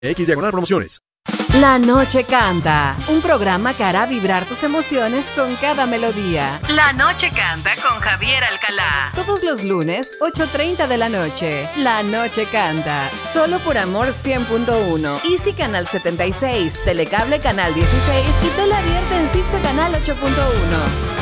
X/promociones. La Noche Canta, un programa que hará vibrar tus emociones con cada melodía. La Noche Canta con Javier Alcalá. Todos los lunes, 8:30 de la noche. La Noche Canta, solo por Amor 100.1. Easy Canal 76, Telecable Canal 16 y Tele Abierta en CIPSE Canal 8.1.